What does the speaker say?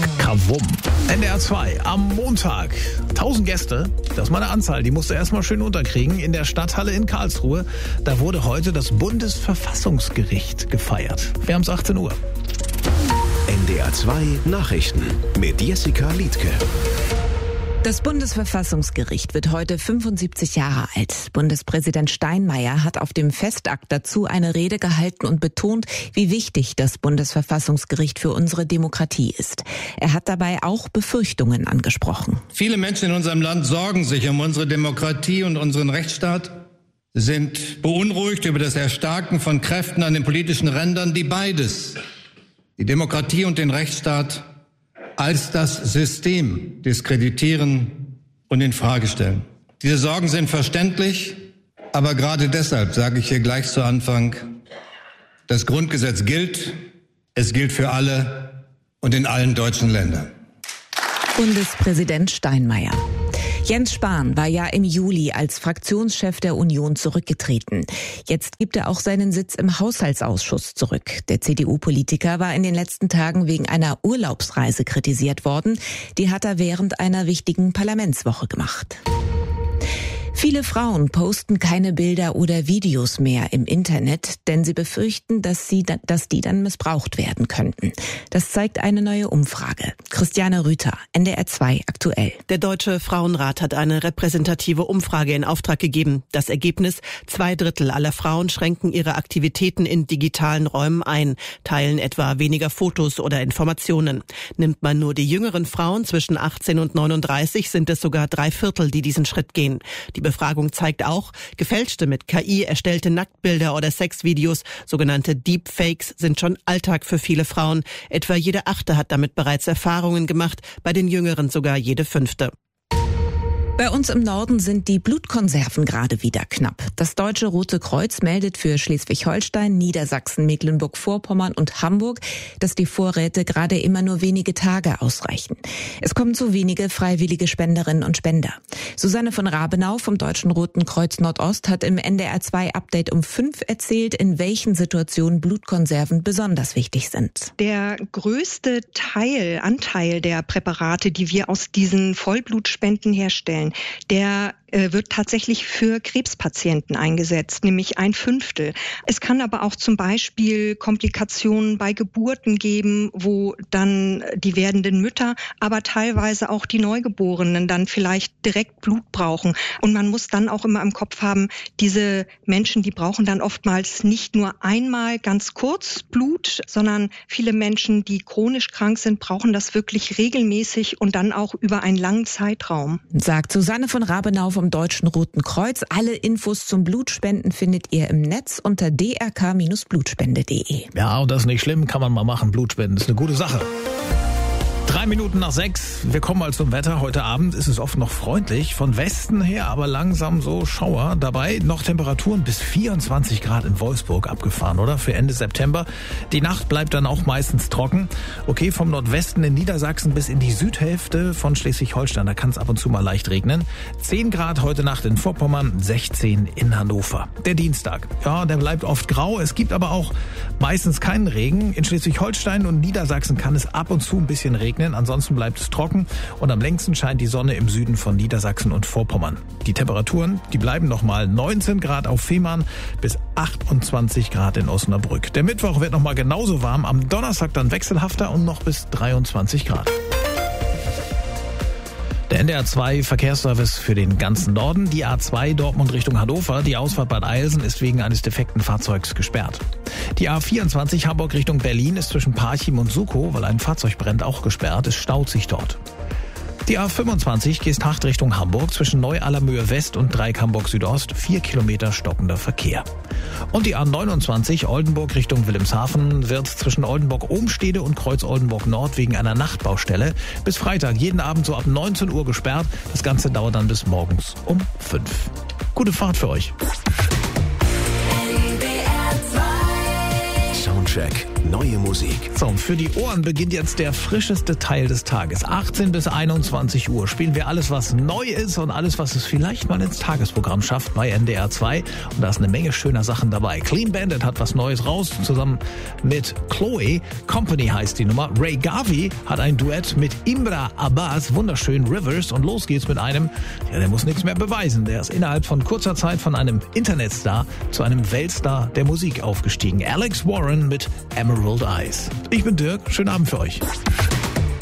Kavum. NDR 2 am Montag. 1000 Gäste, das ist mal eine Anzahl, die musst du erstmal schön unterkriegen. In der Stadthalle in Karlsruhe, da wurde heute das Bundesverfassungsgericht gefeiert. Wir haben es 18 Uhr. NDR 2 Nachrichten mit Jessica Liedtke. Das Bundesverfassungsgericht wird heute 75 Jahre alt. Bundespräsident Steinmeier hat auf dem Festakt dazu eine Rede gehalten und betont, wie wichtig das Bundesverfassungsgericht für unsere Demokratie ist. Er hat dabei auch Befürchtungen angesprochen. Viele Menschen in unserem Land sorgen sich um unsere Demokratie und unseren Rechtsstaat, sind beunruhigt über das Erstarken von Kräften an den politischen Rändern, die beides, die Demokratie und den Rechtsstaat, als das System diskreditieren und in Frage stellen. Diese Sorgen sind verständlich, aber gerade deshalb sage ich hier gleich zu Anfang, das Grundgesetz gilt, es gilt für alle und in allen deutschen Ländern. Bundespräsident Steinmeier. Jens Spahn war ja im Juli als Fraktionschef der Union zurückgetreten. Jetzt gibt er auch seinen Sitz im Haushaltsausschuss zurück. Der CDU-Politiker war in den letzten Tagen wegen einer Urlaubsreise kritisiert worden. Die hat er während einer wichtigen Parlamentswoche gemacht. Viele Frauen posten keine Bilder oder Videos mehr im Internet, denn sie befürchten, dass die dann missbraucht werden könnten. Das zeigt eine neue Umfrage. Christiane Rüther, NDR 2 aktuell. Der Deutsche Frauenrat hat eine repräsentative Umfrage in Auftrag gegeben. Das Ergebnis: 2/3 aller Frauen schränken ihre Aktivitäten in digitalen Räumen ein, teilen etwa weniger Fotos oder Informationen. Nimmt man nur die jüngeren Frauen zwischen 18 und 39, sind es sogar 3/4, die diesen Schritt gehen. Die Befragung zeigt auch, gefälschte mit KI erstellte Nacktbilder oder Sexvideos, sogenannte Deepfakes, sind schon Alltag für viele Frauen. Etwa jede 8. hat damit bereits Erfahrungen gemacht, bei den Jüngeren sogar jede 5. Bei uns im Norden sind die Blutkonserven gerade wieder knapp. Das Deutsche Rote Kreuz meldet für Schleswig-Holstein, Niedersachsen, Mecklenburg-Vorpommern und Hamburg, dass die Vorräte gerade immer nur wenige Tage ausreichen. Es kommen zu wenige freiwillige Spenderinnen und Spender. Susanne von Rabenau vom Deutschen Roten Kreuz Nordost hat im NDR 2 Update um 5 erzählt, in welchen Situationen Blutkonserven besonders wichtig sind. Der größte Anteil der Präparate, die wir aus diesen Vollblutspenden herstellen, der wird tatsächlich für Krebspatienten eingesetzt, nämlich 1/5. Es kann aber auch zum Beispiel Komplikationen bei Geburten geben, wo dann die werdenden Mütter, aber teilweise auch die Neugeborenen dann vielleicht direkt Blut brauchen. Und man muss dann auch immer im Kopf haben, diese Menschen, die brauchen dann oftmals nicht nur einmal ganz kurz Blut, sondern viele Menschen, die chronisch krank sind, brauchen das wirklich regelmäßig und dann auch über einen langen Zeitraum. Sagt Susanne von Rabenau vom Deutschen Roten Kreuz. Alle Infos zum Blutspenden findet ihr im Netz unter drk-blutspende.de. Ja, und das ist nicht schlimm, kann man mal machen. Blutspenden ist eine gute Sache. 3 Minuten nach 6. Wir kommen mal zum Wetter. Heute Abend ist es oft noch freundlich. Von Westen her aber langsam so Schauer. Dabei noch Temperaturen bis 24 Grad in Wolfsburg abgefahren, oder? Für Ende September. Die Nacht bleibt dann auch meistens trocken. Okay, vom Nordwesten in Niedersachsen bis in die Südhälfte von Schleswig-Holstein. Da kann es ab und zu mal leicht regnen. 10 Grad heute Nacht in Vorpommern, 16 in Hannover. Der Dienstag. Ja, der bleibt oft grau. Es gibt aber auch meistens keinen Regen. In Schleswig-Holstein und Niedersachsen kann es ab und zu ein bisschen regnen. Ansonsten bleibt es trocken und am längsten scheint die Sonne im Süden von Niedersachsen und Vorpommern. Die Temperaturen, die bleiben nochmal 19 Grad auf Fehmarn bis 28 Grad in Osnabrück. Der Mittwoch wird nochmal genauso warm, am Donnerstag dann wechselhafter und noch bis 23 Grad. Der NDR 2 Verkehrsservice für den ganzen Norden. Die A2 Dortmund Richtung Hannover. Die Ausfahrt Bad Eilsen ist wegen eines defekten Fahrzeugs gesperrt. Die A24 Hamburg Richtung Berlin ist zwischen Parchim und Sukow, weil ein Fahrzeug brennt, auch gesperrt. Es staut sich dort. Die A25 Geesthacht Richtung Hamburg zwischen Neu-Allermöhe West und Dreieck Hamburg Südost. 4 Kilometer stockender Verkehr. Und die A29 Oldenburg Richtung Wilhelmshaven wird zwischen Oldenburg-Ohnstede und Kreuz-Oldenburg Nord wegen einer Nachtbaustelle bis Freitag jeden Abend so ab 19 Uhr gesperrt. Das Ganze dauert dann bis morgens um 5. Gute Fahrt für euch. Soundcheck. neue Musik. So, und für die Ohren beginnt jetzt der frischeste Teil des Tages. 18 bis 21 Uhr spielen wir alles, was neu ist und alles, was es vielleicht mal ins Tagesprogramm schafft bei NDR 2. Und da ist eine Menge schöner Sachen dabei. Clean Bandit hat was Neues raus, zusammen mit Chloe. Company heißt die Nummer. Ray Garvey hat ein Duett mit Imra Abbas, wunderschön Rivers. Und los geht's mit einem, der muss nichts mehr beweisen. Der ist innerhalb von kurzer Zeit von einem Internetstar zu einem Weltstar der Musik aufgestiegen. Alex Warren mit Emerald Eyes. Ich bin Dirk, schönen Abend für euch.